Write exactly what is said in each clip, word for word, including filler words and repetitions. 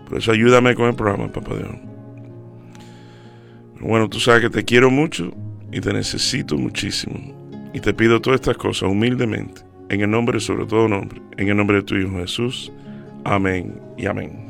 Por eso ayúdame con el programa, papá Dios. Bueno, tú sabes que te quiero mucho y te necesito muchísimo. Y te pido todas estas cosas humildemente, en el nombre, sobre todo nombre, en el nombre de tu Hijo Jesús. Amén y amén.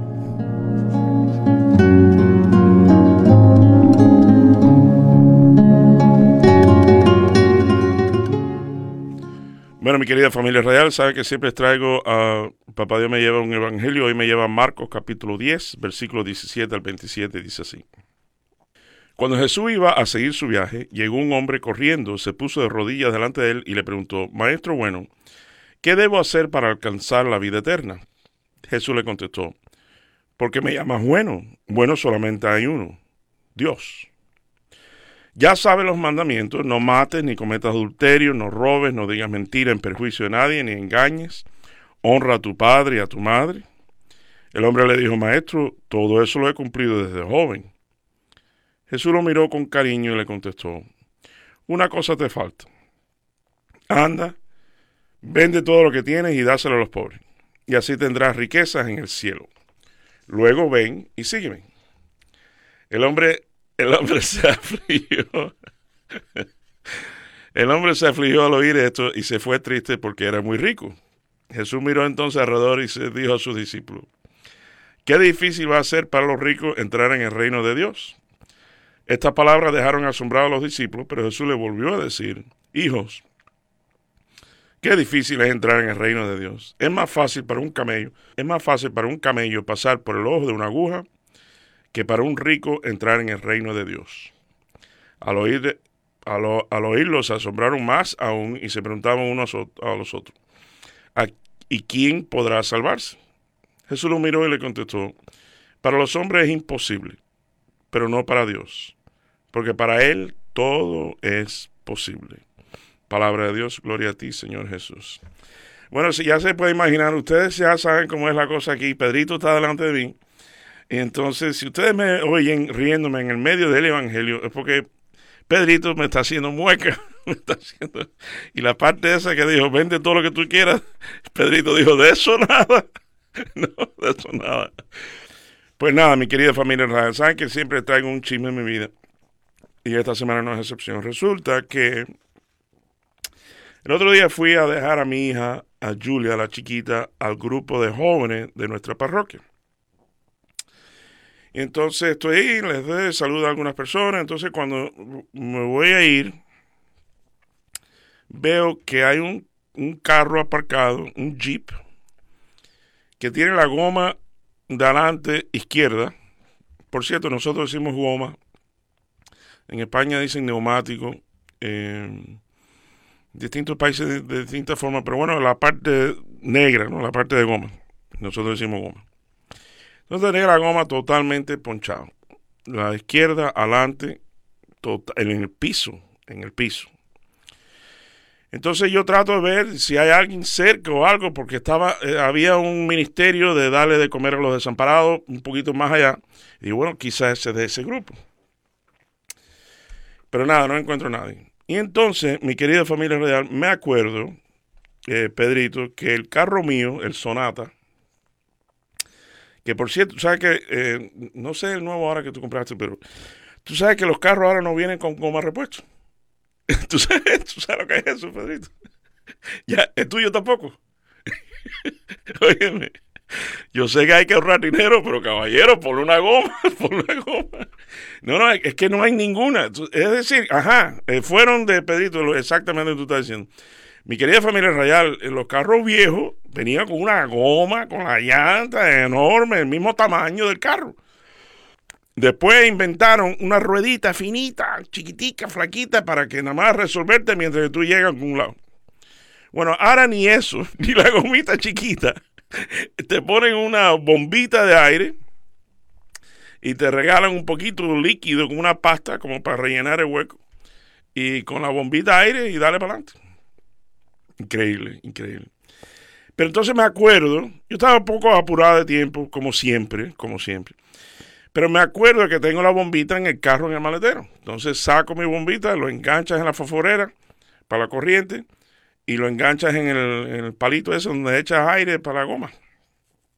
Bueno, mi querida familia radial, sabe que siempre traigo a uh, Papá Dios me lleva un evangelio. Hoy me lleva Marcos capítulo diez, versículos diecisiete al veintisiete, dice así. Cuando Jesús iba a seguir su viaje, llegó un hombre corriendo, se puso de rodillas delante de él y le preguntó: Maestro bueno, ¿qué debo hacer para alcanzar la vida eterna? Jesús le contestó: ¿por qué me llamas bueno? Bueno solamente hay uno, Dios. Ya sabes los mandamientos: no mates, ni cometas adulterio, no robes, no digas mentira en perjuicio de nadie, ni engañes, honra a tu padre y a tu madre. El hombre le dijo: Maestro, todo eso lo he cumplido desde joven. Jesús lo miró con cariño y le contestó: una cosa te falta. Anda, vende todo lo que tienes y dáselo a los pobres, y así tendrás riquezas en el cielo. Luego ven y sígueme. El hombre, el hombre se afligió. El hombre se afligió al oír esto y se fue triste porque era muy rico. Jesús miró entonces alrededor y se dijo a sus discípulos: qué difícil va a ser para los ricos entrar en el reino de Dios. Estas palabras dejaron asombrados a los discípulos, pero Jesús les volvió a decir: hijos, qué difícil es entrar en el reino de Dios. Es más fácil para un camello, es más fácil para un camello pasar por el ojo de una aguja que para un rico entrar en el reino de Dios. Al oír, al, al oírlo se asombraron más aún y se preguntaban unos a los otros: ¿y quién podrá salvarse? Jesús lo miró y le contestó: para los hombres es imposible, pero no para Dios, porque para Él todo es posible. Palabra de Dios, gloria a ti, Señor Jesús. Bueno, si ya se puede imaginar, ustedes ya saben cómo es la cosa aquí. Pedrito está delante de mí, y entonces si ustedes me oyen riéndome en el medio del evangelio, es porque Pedrito me está haciendo mueca, me está haciendo, y la parte esa que dijo: vende todo lo que tú quieras, Pedrito dijo: de eso nada, no, de eso nada. Pues nada, mi querida familia, saben que siempre traigo un chisme en mi vida, y esta semana no es excepción. Resulta que el otro día fui a dejar a mi hija, a Julia, la chiquita, al grupo de jóvenes de nuestra parroquia. Y entonces estoy ahí, les doy saludo a algunas personas. Entonces cuando me voy a ir, veo que hay un, un carro aparcado, un Jeep, que tiene la goma de adelante izquierda. Por cierto, nosotros decimos goma. En España dicen neumático. En distintos países de, de distintas formas. Pero bueno, la parte negra, ¿no? La parte de goma. Nosotros decimos goma. Entonces tenía la goma totalmente ponchada. La izquierda, adelante, tota, en el piso. En el piso. Entonces yo trato de ver si hay alguien cerca o algo, porque estaba eh, había un ministerio de darle de comer a los desamparados un poquito más allá. Y bueno, quizás ese de ese grupo. Pero nada, no encuentro a nadie. Y entonces, mi querida familia real, me acuerdo, eh, Pedrito, que el carro mío, el Sonata, que por cierto, tú sabes que, eh, no sé el nuevo ahora que tú compraste, pero tú sabes que los carros ahora no vienen con goma repuesto. ¿Tú sabes, ¿Tú sabes lo que es eso, Pedrito? Ya, ¿es tuyo tampoco? Óyeme, yo sé que hay que ahorrar dinero, pero caballero, ponle una goma, ponle una goma. No, no, es que no hay ninguna. Es decir, ajá, eh, fueron de Pedrito, lo, exactamente lo que tú estás diciendo. Mi querida familia radial, en los carros viejos venían con una goma, con la llanta enorme, el mismo tamaño del carro. Después inventaron una ruedita finita, chiquitica, flaquita, para que nada más resolverte mientras tú llegas a algún lado. Bueno, ahora ni eso, ni la gomita chiquita. Te ponen una bombita de aire y te regalan un poquito de líquido con una pasta como para rellenar el hueco. Y con la bombita de aire y dale para adelante. Increíble, increíble. Pero entonces me acuerdo, yo estaba un poco apurado de tiempo, como siempre, como siempre. Pero me acuerdo que tengo la bombita en el carro, en el maletero. Entonces saco mi bombita, lo enganchas en la fosforera para la corriente y lo enganchas en el, en el palito ese donde echas aire para la goma.